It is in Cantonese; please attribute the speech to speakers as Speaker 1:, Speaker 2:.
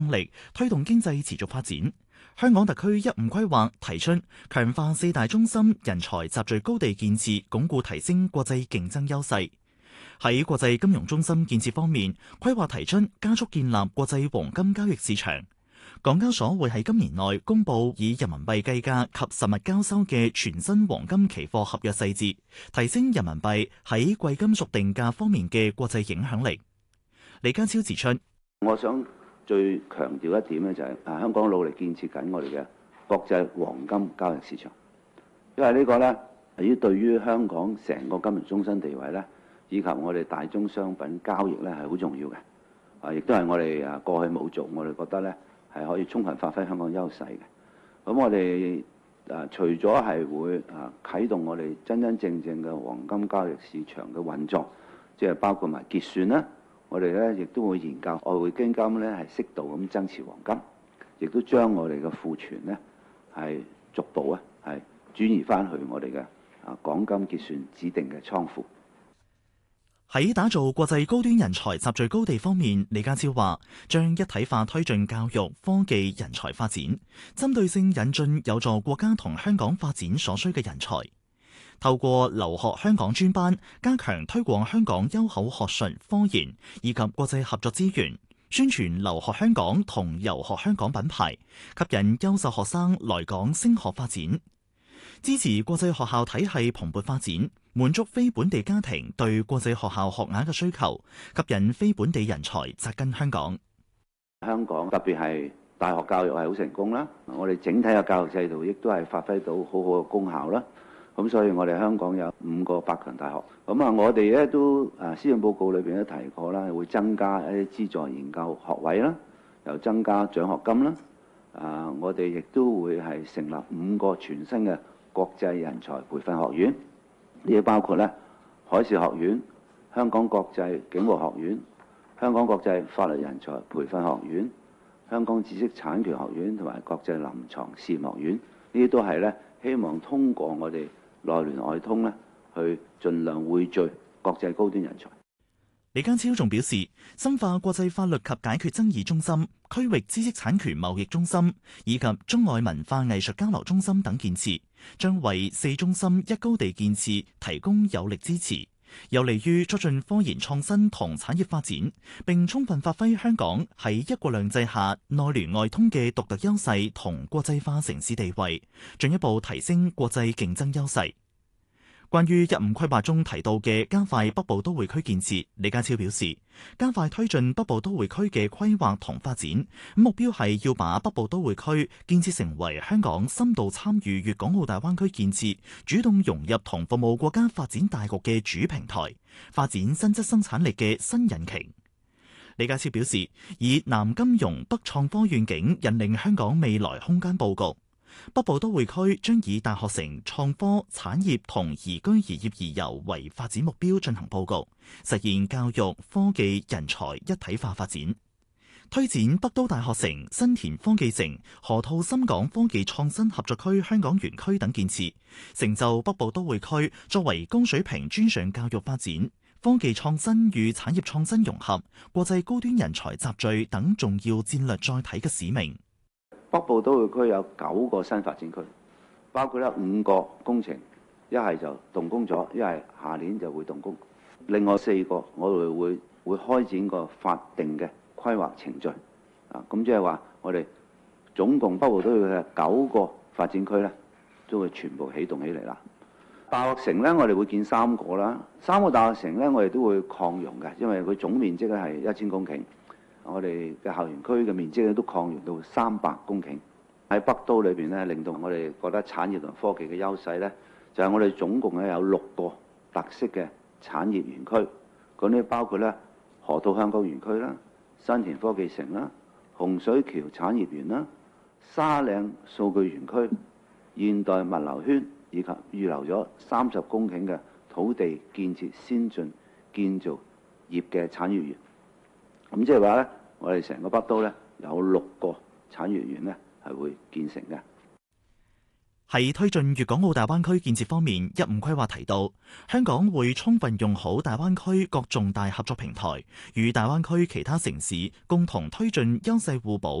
Speaker 1: 力推動經濟持續發展。香港特區"一五"規劃提出強化四大中心人才集聚高地建設，鞏固提升國際競爭優勢。喺國際金融中心建設方面，規劃提出加速建立國際黃金交易市場。港交所會喺今年內公佈以人民幣計價及實物交收嘅全新黃金期貨合約細節，提升人民幣喺貴金屬定價方面嘅國際影響力。李家超指出，
Speaker 2: 我想最強調一點咧，就係香港努力建設緊我哋嘅國際黃金交易市場，因為呢個咧係對於香港成個金融中心地位咧，以及我哋大宗商品交易咧係好重要嘅。亦都係我哋過去冇做，我哋覺得咧係可以充分發揮香港優勢嘅。咁我哋除咗係會啟動我哋真真正正嘅黃金交易市場嘅運作，即係包括埋結算啦。我哋咧亦都會研究外匯基金咧係適度咁增持黃金，亦都將我哋嘅庫存咧係逐步係轉移翻去我哋嘅港金結算指定嘅倉庫。
Speaker 1: 喺打造國際高端人才集聚高地方面，李家超話將一體化推進教育、科技、人才發展，針對性引進有助國家同香港發展所需嘅人才。透過留學香港專班，加強推廣香港優厚學術、科研以及國際合作資源，宣傳留學香港同遊學香港品牌，吸引優秀學生來港升學發展。支持國際學校體系蓬勃發展，滿足非本地家庭對國際學校學額嘅需求，吸引非本地人才扎根香港。
Speaker 2: 香港特別係大學教育係好成功啦，我哋整體嘅教育制度亦都係發揮到好好嘅功效啦。咁所以我哋香港有5個百強大學。咁我哋咧都施政報告裏邊都提過啦，會增加一啲資助研究學位啦，又增加獎學金啦。我哋亦都會係成立5個全新嘅國際人才培訓學院，呢啲包括咧海事學院、香港國際警務學院、香港國際法律人才培訓學院、香港知識產權學院同埋國際臨床試驗學院。呢啲都係咧希望通過我哋內聯外通咧，去盡量匯聚國際高端人才。
Speaker 1: 李家超仲表示，深化國際法律及解決爭議中心、區域知識產權貿易中心以及中外文化藝術交流中心等建設，將為4中心1高地建設提供有力支持，有利於促進科研創新同產業發展，並充分發揮香港喺一國兩制下內聯外通嘅獨特優勢同國際化城市地位，進一步提升國際競爭優勢。關於15規劃中提到嘅加快北部都會區建設，李家超表示，加快推進北部都會區嘅規劃同發展，目標係要把北部都會區建設成為香港深度參與粵港澳大灣區建設、主動融入同服務國家發展大局嘅主平台，發展新質生產力嘅新引擎。李家超表示，以南金融北創科願景引領香港未來空間佈局。北部都會區將以大學城、創科、產業同宜居宜業宜遊為發展目標進行佈局，實現教育、科技、人才一體化發展，推展北都大學城、新田科技城、河套深港科技創新合作區香港園區等建設，成就北部都會區作為高水平專上教育發展、科技創新與產業創新融合、國際高端人才集聚等重要戰略載體嘅使命。
Speaker 2: 北部都會區有9個新發展區，包括咧5個工程，一係就動工咗，一係下年就會動工。另外4個我哋會開展個法定嘅規劃程序。咁即係話我哋總共北部都會嘅9個發展區咧，都會全部起動起嚟啦。大學城咧，我哋會建3個啦。3個大學城咧，我哋都會擴容嘅，因為佢總面積咧係1000公頃。我哋嘅校園區嘅面積咧都擴容到300公頃。喺北都裏邊咧，令到我哋覺得產業同科技嘅優勢咧，就係我哋總共咧有6個特色嘅產業園區。嗰啲包括咧河套香港園區啦、新田科技城啦、洪水橋產業園啦、沙嶺數據園區、現代物流圈，以及預留咗30公頃嘅土地建設先進建造業嘅產業園。咁即係話咧，我哋成個北都咧有6個產業園咧係會建成嘅。
Speaker 1: 喺推進粵港澳大灣區建設方面，一五規劃提到，香港會充分用好大灣區各重大合作平台，與大灣區其他城市共同推進優勢互補、